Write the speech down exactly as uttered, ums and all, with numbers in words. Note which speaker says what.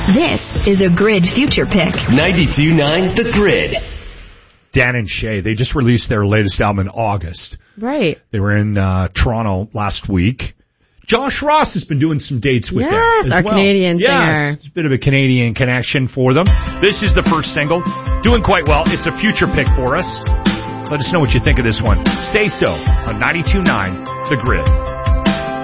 Speaker 1: This is a Grid Future Pick.
Speaker 2: ninety-two point nine The Grid.
Speaker 3: Dan and Shay, they just released their latest album in August.
Speaker 4: Right.
Speaker 3: They were in uh Toronto last week. Josh Ross has been doing some dates with
Speaker 4: yes,
Speaker 3: them as
Speaker 4: our
Speaker 3: well.
Speaker 4: Canadian
Speaker 3: yes,
Speaker 4: singer.
Speaker 3: It's a bit of a Canadian connection for them. This is the first single. Doing quite well. It's a future pick for us. Let us know what you think of this one. Say So on ninety-two point nine The Grid.